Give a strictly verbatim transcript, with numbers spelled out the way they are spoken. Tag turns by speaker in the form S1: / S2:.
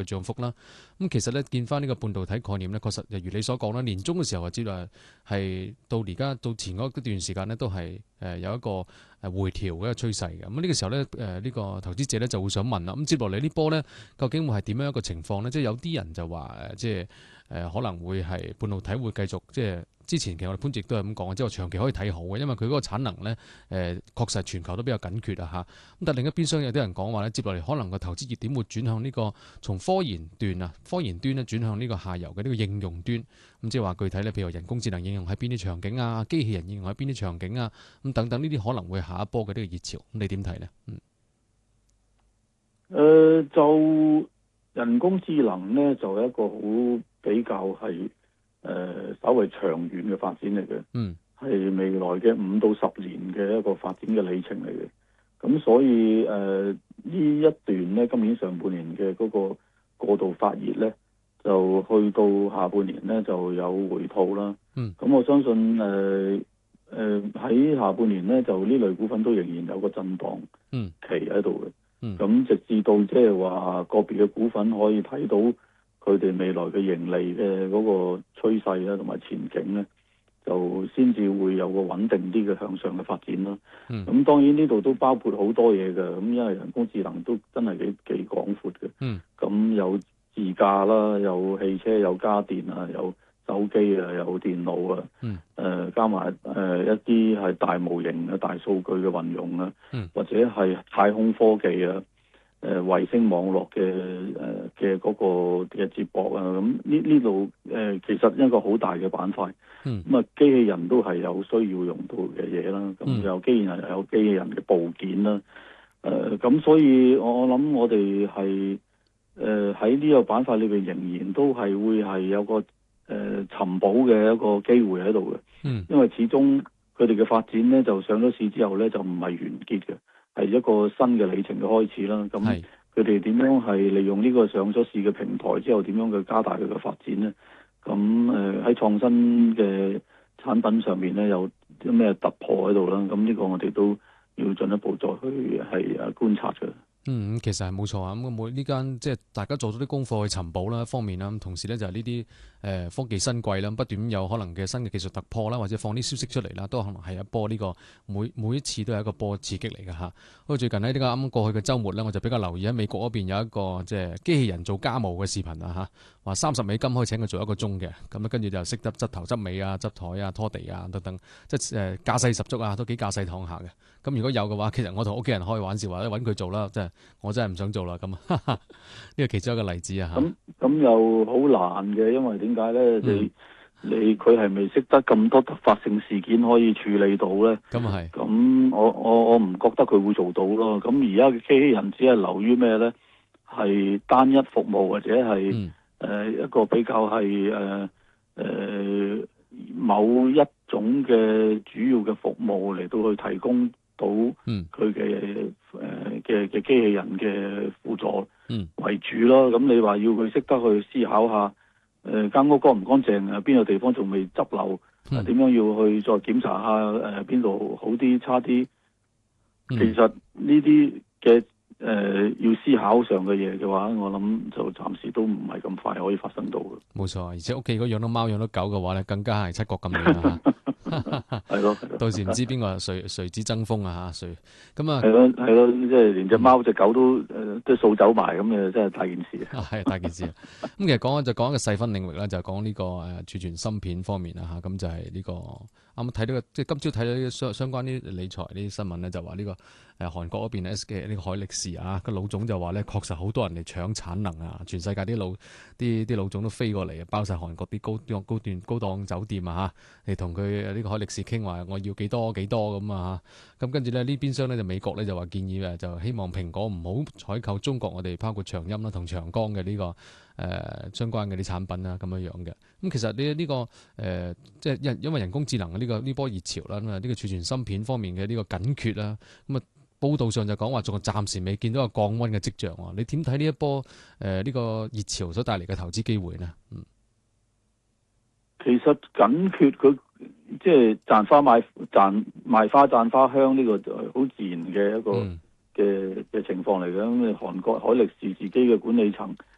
S1: 嘅漲幅啦。咁其實咧見翻呢個半導體概念咧，確實如你所講啦，年中嘅時候就知道係到而家到前嗰段時間咧都係誒有一個誒回調嘅一個趨勢嘅。咁呢個時候咧誒呢個投資者咧就會想問啦，咁接落嚟呢波咧究竟會係點樣一個情況咧？即係有啲人就話誒即係誒可能會係半導體會繼續即係。之前其實我哋潘直都係咁講，即係長期可以睇好嘅，因為佢嗰個產能咧，誒、呃、確實全球都比較緊缺啊嚇。咁但係另一邊廂有啲人講話咧，接落嚟可能個投資熱點會轉向呢、這個從科研段啊，科研端咧轉向呢個下游嘅呢個應用端。咁即係話具體咧，譬如人工智能應用喺邊啲場景啊，機器人應用喺邊啲場景啊，咁等等呢啲可能會下一波嘅呢個熱潮。咁你點睇咧？嗯，
S2: 誒、呃、就人工智能咧，就係一個好比較係。誒、呃，稍微長遠嘅發展嚟嘅，嗯，係未來嘅五到十年嘅一個發展嘅里程嚟嘅。咁所以誒呢、呃、一段咧，今年上半年嘅嗰個過度發熱咧，就去到下半年咧就有回吐啦。嗯，咁我相信誒誒喺下半年咧，就呢類股份都仍然有個震盪期喺度嘅。嗯，咁直至到即係話個別嘅股份可以睇到。佢哋未來嘅盈利嘅嗰個趨勢啦，同埋前景咧，就先至會有個穩定啲嘅向上嘅發展啦。咁、嗯、當然呢度都包括好多嘢嘅，咁因為人工智能都真係幾幾廣闊嘅。咁、嗯、有自駕啦，有汽車，有家電啊，有手機啊，有電腦啊。嗯呃、加埋誒、呃、一啲係大模型嘅大數據嘅運用啊，嗯、或者係太空科技啊。誒、呃、衛星網絡嘅誒嘅嗰個嘅接駁啊，咁呢呢度誒其實一個好大嘅板塊，咁啊機器人都係有需要用到嘅嘢啦，咁、嗯、有機器人又有機器人嘅部件啦，誒、呃、咁所以我諗我哋係誒喺呢個板塊裏邊仍然都係會係有個誒、呃、尋寶嘅一個機會喺度嘅，嗯、因為始終佢哋嘅發展咧就上咗市之後咧就唔係完結嘅。係一個新嘅里程嘅開始啦，咁佢哋點樣係利用呢個上咗市嘅平台之後，點樣去加大佢嘅發展呢？咁誒喺創新嘅產品上面咧，有啲咩突破喺度啦？咁呢個我哋都要進一步再去係誒觀察嘅。
S1: 嗯，其實係冇錯啊！咁每呢間即係大家做咗啲功課去尋寶啦，一方面啦，同時咧就係呢啲誒科技新貴啦，不斷有可能嘅新嘅技術突破啦，或者放啲消息出嚟啦，都可能係一波呢、這個每每一次都係一個波刺激嚟嘅嚇。好似最近喺呢個啱啱過去嘅週末咧，我就比較留意喺美國嗰邊有一個即係機器人做家務嘅視頻啊嚇，話三十美金可以請佢做一個鐘嘅，咁啊跟住就識得執頭執尾啊、執台啊、拖地啊等等，即係誒架勢十足啊，都幾架勢堂下嘅。咁如果有嘅話，其實我同屋企人開玩笑話咧，揾佢做啦，即係。我真係唔想做啦，咁呢個其中一個例子啊。
S2: 咁咁又好難嘅，因為點解咧？你你佢係咪識得咁多突發性事件可以處理到咧？
S1: 咁啊係。
S2: 咁我我我唔覺得佢會做到咯。咁而家嘅機器人只係流於咩咧？係單一服務或者係誒、嗯呃、一個比較係誒誒某一種嘅主要嘅服務嚟到去提供。到佢嘅誒嘅嘅機器人嘅輔助為主咯，咁、嗯、你話要佢識得去思考下，誒間屋乾唔乾淨啊？邊個地方仲未執漏？點、嗯、樣要去再檢查下誒邊度好啲差啲？嗯、其實呢啲嘅誒要思考上嘅嘢嘅話，我諗就暫時都唔係咁快可以發生到嘅。
S1: 冇錯，而且屋企如果養到貓養到狗嘅話咧，更加係七國咁亂啦嚇。
S2: 係咯，
S1: 到時唔知邊個誰誰之爭鋒啊嚇，誰咁啊？
S2: 係咯係咯，即係連隻貓隻狗都誒、呃、都掃走埋咁嘅，真係大件事啊！
S1: 係大件事啊！咁其實講就講一個細分領域啦，就係講呢個誒儲存芯片方面啦嚇，咁就係呢、這個啱啱睇到嘅，即係今朝睇到啲相相關啲理財啲新聞咧，就話呢、這個。誒韓國嗰邊 S 嘅呢個海力士啊，個老總就話咧，確實好多人嚟搶產能啊！全世界啲老啲啲老總都飛過嚟啊，包晒韓國啲高檔高端高檔酒店啊嚇，嚟同佢呢個海力士傾話，我要幾多幾多咁啊！咁跟住咧呢邊廂咧就美國咧就話建議誒，就希望蘋果唔好採購中國我哋包括長鑫啦同長江嘅呢、這個誒、呃、相關嘅啲產品啊咁樣樣嘅。咁其實呢、這、呢個誒、呃、即係因因為人工智能嘅呢、這個呢波熱潮啦，呢、這個儲存芯片方面嘅呢個緊缺啦，咁啊。報道上就講話仲係暫時未見到個降溫嘅跡象喎，你點睇呢一波誒呢、呃這個熱潮所帶嚟嘅投資機會呢？嗯，其
S2: 實緊缺佢即係賺花買賺賣花讚花香呢個就係好自然嘅一個嘅嘅、嗯、情況嚟嘅。咁你韓國海力士自己嘅管理層